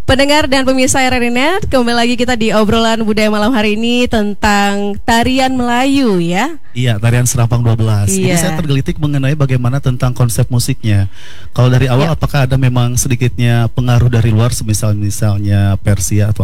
Pendengar dan pemirsa RRI.net, kembali lagi kita di obrolan budaya malam hari ini tentang tarian Melayu ya. Iya, tarian Serampang 12. Ini saya tergelitik mengenai bagaimana tentang konsep musiknya. Kalau dari awal apakah ada memang sedikitnya pengaruh dari luar, misalnya Persia atau